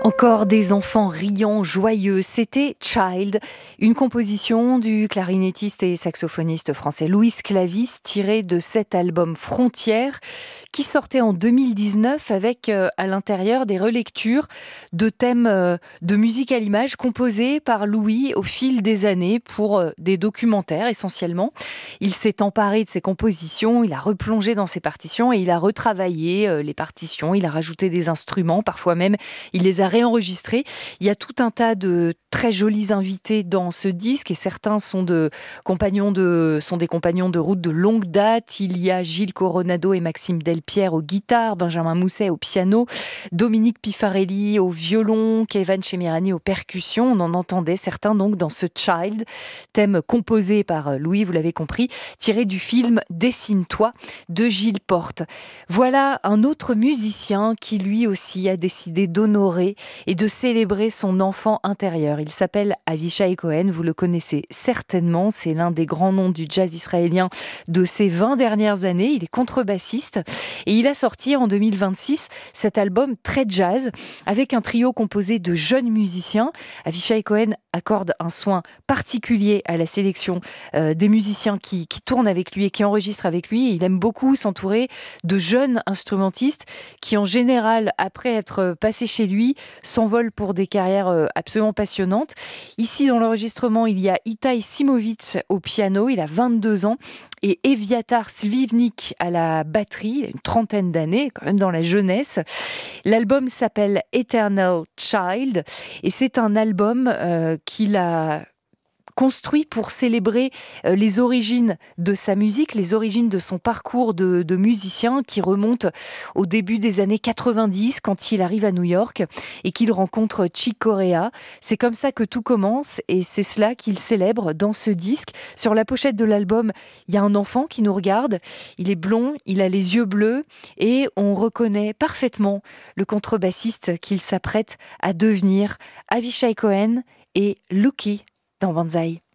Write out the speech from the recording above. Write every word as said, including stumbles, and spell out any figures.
Encore des enfants riants, joyeux, c'était Child, une composition du clarinettiste et saxophoniste français Louis Clavis, tirée de cet album Frontières, qui sortait en deux mille dix-neuf avec euh, à l'intérieur des relectures de thèmes euh, de musique à l'image composés par Louis au fil des années pour euh, des documentaires essentiellement. Il s'est emparé de ses compositions, il a replongé dans ses partitions et il a retravaillé euh, les partitions, il a rajouté des instruments, parfois même il les a réenregistrés. Il y a tout un tas de très jolis invités dans ce disque et certains sont, de compagnons de, sont des compagnons de route de longue date. Il y a Gilles Coronado et Maxime Delpierre aux guitares, Benjamin Mousset au piano, Dominique Pifarelli au violon, Keivan Chemirani aux percussions. On en entendait certains donc dans ce Child, thème composé par Louis, vous l'avez compris, tiré du film Dessine-toi de Gilles Porte. Voilà un autre musicien qui lui aussi a décidé d'honorer et de célébrer son enfant intérieur. Il s'appelle Avishai Cohen, vous le connaissez certainement, c'est l'un des grands noms du jazz israélien de ces vingt dernières années. Il est contrebassiste et il a sorti en deux mille vingt-six cet album très jazz avec un trio composé de jeunes musiciens. Avishai Cohen accorde un soin particulier à la sélection euh, des musiciens qui, qui tournent avec lui et qui enregistrent avec lui. Et il aime beaucoup s'entourer de jeunes instrumentistes qui, en général, après être passés chez lui, s'envolent pour des carrières euh, absolument passionnantes. Ici, dans l'enregistrement, il y a Itai Simovic au piano, il a vingt-deux ans, et Eviatar Slivnik à la batterie, il a une trentaine d'années, quand même dans la jeunesse. L'album s'appelle Eternal Child, et c'est un album euh, qu'il a construit pour célébrer euh, les origines de sa musique, les origines de son parcours de, de musicien qui remonte au début des années quatre-vingt-dix quand il arrive à New York et qu'il rencontre Chick Corea. C'est comme ça que tout commence et c'est cela qu'il célèbre dans ce disque. Sur la pochette de l'album, il y a un enfant qui nous regarde. Il est blond, il a les yeux bleus et on reconnaît parfaitement le contrebassiste qu'il s'apprête à devenir, Avishai Cohen et Lucky dans Banzai.